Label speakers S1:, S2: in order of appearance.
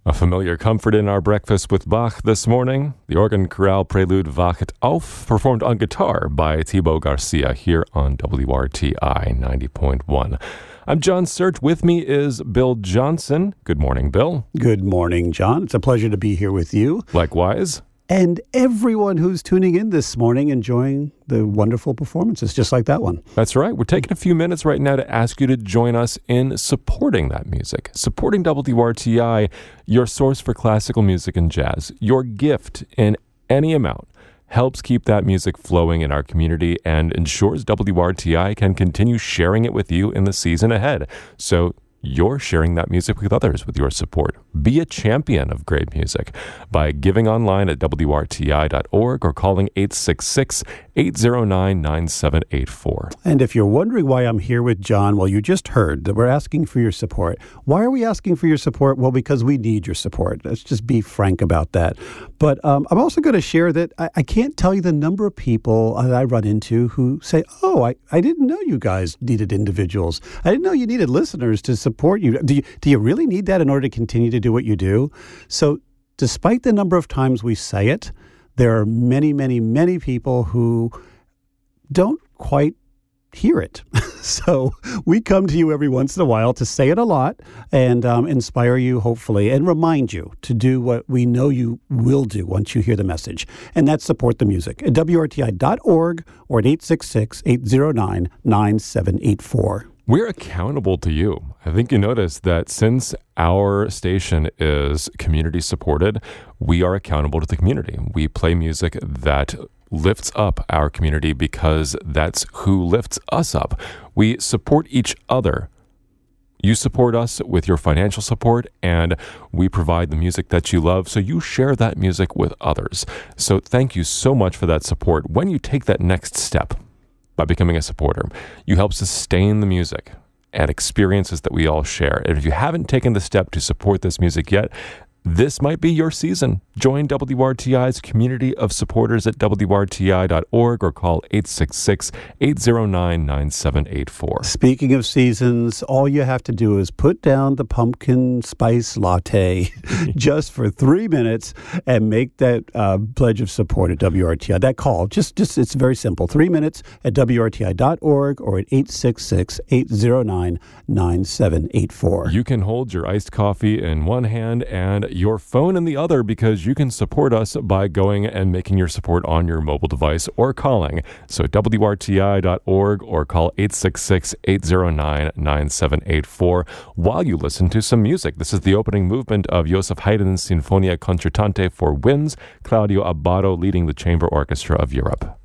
S1: A familiar comfort in our breakfast with Bach this morning, the organ chorale prelude Wachet auf, performed on guitar by Thibaut Garcia here on WRTI 90.1. I'm John Surt. With me is Bill Johnson. Good morning, Bill.
S2: Good morning, John. It's a pleasure to be here with you.
S1: Likewise.
S2: And everyone who's tuning in this morning, enjoying the wonderful performances, just like that one.
S1: That's right. We're taking a few minutes right now to ask you to join us in supporting that music, supporting WRTI, your source for classical music and jazz. Your gift in any amount helps keep that music flowing in our community and ensures WRTI can continue sharing it with you in the season ahead. So you're sharing that music with others with your support. Be a champion of great music by giving online at WRTI.org or calling 866-809-9784.
S2: And if you're wondering why I'm here with John, well, you just heard that we're asking for your support. Why are we asking for your support? Well, because we need your support. Let's just be frank about that. But I'm also going to share that I can't tell you the number of people that I run into who say, oh, I didn't know you guys needed individuals. I didn't know you needed listeners to support you. Do you really need that in order to continue to do what you do? So despite the number of times we say it, there are many, many, many people who don't quite hear it. So we come to you every once in a while to say it a lot and inspire you, hopefully, and remind you to do what we know you will do once you hear the message. And that's support the music at WRTI.org or at 866-809-9784.
S1: We're accountable to you. I think you noticed that since our station is community supported, we are accountable to the community. We play music that lifts up our community because that's who lifts us up. We support each other. You support us with your financial support, and we provide the music that you love, so you share that music with others. So thank you so much for that support. When you take that next step by becoming a supporter, you help sustain the music and experiences that we all share. And if you haven't taken the step to support this music yet, this might be your season. Join WRTI's community of supporters at WRTI.org or call 866-809-9784.
S2: Speaking of seasons, all you have to do is put down the pumpkin spice latte just for 3 minutes and make that pledge of support at WRTI. That call, just it's very simple. 3 minutes at WRTI.org or at 866-809-9784.
S1: You can hold your iced coffee in one hand and your phone in the other, because you can support us by going and making your support on your mobile device or calling. So WRTI.org or call 866-809-9784 while you listen to some music. This is the opening movement of Joseph Haydn's Sinfonia Concertante for winds, Claudio Abbado leading the Chamber Orchestra of Europe.